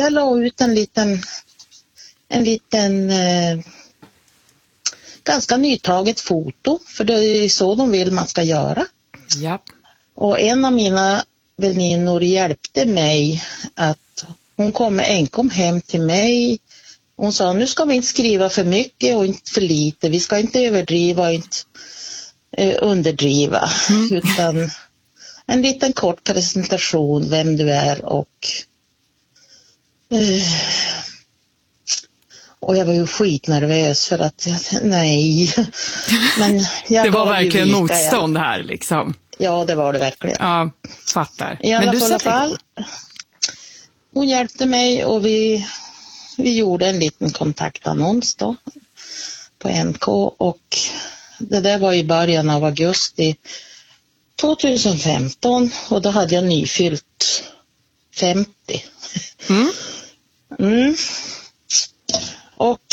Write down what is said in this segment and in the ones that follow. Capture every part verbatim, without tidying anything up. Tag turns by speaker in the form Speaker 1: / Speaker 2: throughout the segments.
Speaker 1: jag la ut en liten, en liten eh, ganska nytaget foto, för det är så de vill man ska göra.
Speaker 2: Ja.
Speaker 1: Och en av mina väninnor hjälpte mig att hon kom enkom hem till mig. Hon sa, nu ska vi inte skriva för mycket och inte för lite. Vi ska inte överdriva och inte eh, underdriva. Mm. Utan en liten kort presentation, vem du är och... Eh, och jag var ju skitnervös för att, nej. Men jag
Speaker 2: det var verkligen
Speaker 1: vika,
Speaker 2: motstånd
Speaker 1: ja.
Speaker 2: här liksom.
Speaker 1: Ja, det var det verkligen.
Speaker 2: Ja, fattar.
Speaker 1: I alla, Men du alla fall, hon hjälpte mig och vi, vi gjorde en liten kontaktannons då på N K, och det där var i början av augusti tjugohundrafemton, och då hade jag nyfyllt femtio.
Speaker 2: Mm.
Speaker 1: Mm. Och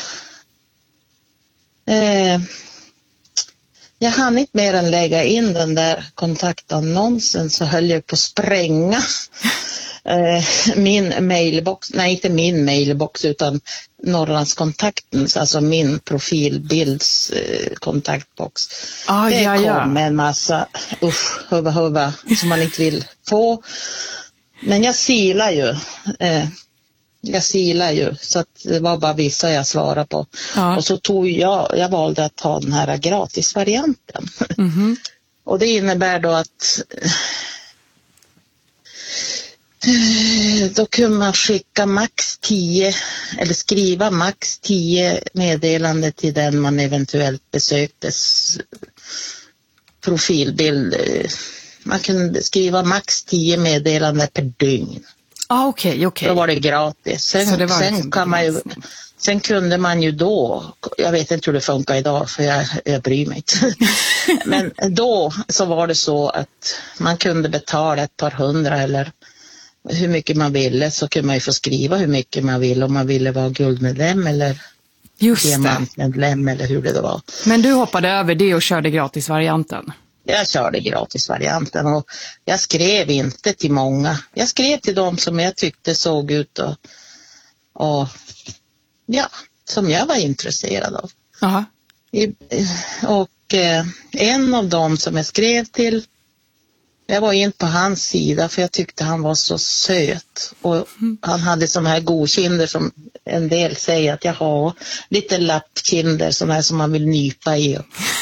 Speaker 1: eh, jag hann inte mer än lägga in den där kontaktannonsen, så höll jag på att spränga eh, min mailbox, nej inte min mailbox utan Norrlandskontaktens, alltså min profilbilds eh, kontaktbox.
Speaker 2: Ah,
Speaker 1: det
Speaker 2: ja,
Speaker 1: kom
Speaker 2: ja.
Speaker 1: en massa usch, huva huva som man inte vill få. Men jag silar ju eh, Jag silar ju, så att det var bara vissa jag svarade på. Ja. Och så tog jag, jag valde att ta den här gratisvarianten.
Speaker 2: Mm-hmm.
Speaker 1: Och det innebär då att då kunde man skicka max tio, eller skriva max tio meddelande till den man eventuellt besöktes profilbild. Man kunde skriva max tio meddelande per dygn.
Speaker 2: Ah, okej, okay, okej. Okay.
Speaker 1: Då var det gratis. Sen, det var sen, liksom kan man ju, sen kunde man ju då, jag vet inte hur det funkar idag för jag, jag bryr mig inte. Men då så var det så att man kunde betala ett par hundra eller hur mycket man ville, så kunde man ju få skriva hur mycket man ville, om man ville vara guldmedlem eller diamantmedlem eller hur det då var.
Speaker 2: Men du hoppade över det och körde gratisvarianten?
Speaker 1: Jag körde gratisvarianten och jag skrev inte till många. Jag skrev till dem som jag tyckte såg ut och, och ja, som jag var intresserad av.
Speaker 2: Aha.
Speaker 1: Och eh, en av dem som jag skrev till, jag var in på hans sida för jag tyckte han var så söt. Och mm. han hade såna här godkinder som en del säger att jag har. Lite lappkinder, såna här som man vill nypa i.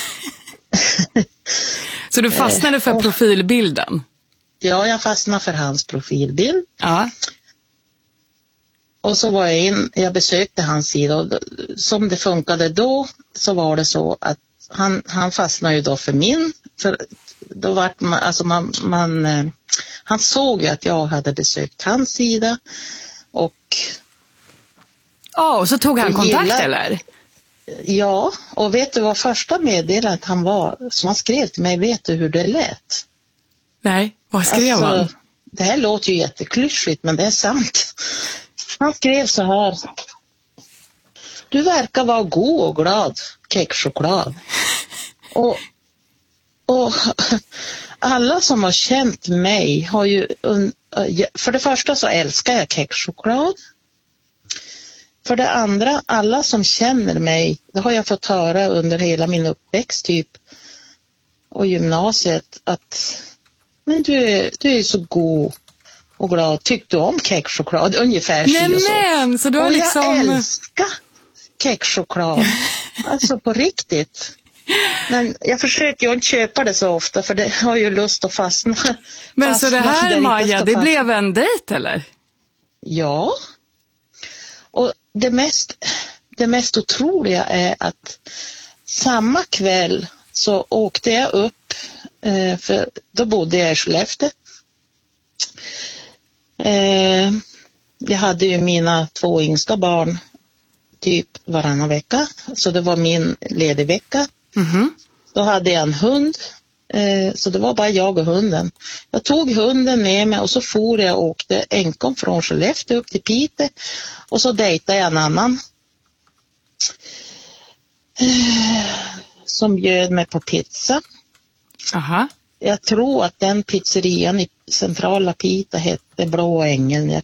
Speaker 2: Så du fastnade för profilbilden?
Speaker 1: Ja, jag fastnade för hans profilbild.
Speaker 2: Ja.
Speaker 1: Och så var jag in, jag besökte hans sida och som det funkade då så var det så att han, han fastnade ju då för min. För då var man, alltså man, man, han såg ju att jag hade besökt hans sida och...
Speaker 2: Ja, oh, och så tog han kontakt gillar, eller?
Speaker 1: Ja, och vet du vad första meddelandet han var, som han skrev till mig, vet du hur det lät?
Speaker 2: Nej, vad skrev alltså, han?
Speaker 1: Det här låter ju jätteklyschigt, men det är sant. Han skrev så här: du verkar vara god och glad, kexchoklad. och, och alla som har känt mig har ju, för det första så älskar jag kexchoklad. För det andra, alla som känner mig, det har jag fått höra under hela min uppväxt typ och gymnasiet, att men du är, du är så god och glad. Tyckte du om kexchoklad? Ungefär
Speaker 2: nej,
Speaker 1: så.
Speaker 2: Men, så du har
Speaker 1: och
Speaker 2: liksom...
Speaker 1: jag älskar kexchoklad. Alltså på riktigt. Men jag försöker ju inte köpa det så ofta för det har ju lust att fastna.
Speaker 2: Men
Speaker 1: fastna
Speaker 2: så det här, Maja, det blev en dejt eller?
Speaker 1: Ja. Och det mest, det mest otroliga är att samma kväll så åkte jag upp, eh, för då bodde jag i Skellefteå. Eh, jag hade ju mina två yngsta barn typ varannan vecka, så det var min ledig vecka.
Speaker 2: Mm-hmm.
Speaker 1: Då hade jag en hund, eh, så det var bara jag och hunden. Jag tog hunden med mig och så for jag och åkte enkom från Skellefteå upp till Piteå och så dejtade jag en annan eh, som bjöd mig på pizza.
Speaker 2: Aha.
Speaker 1: Jag tror att den pizzerian i centrala Piteå hette Blå Ängeln. Jag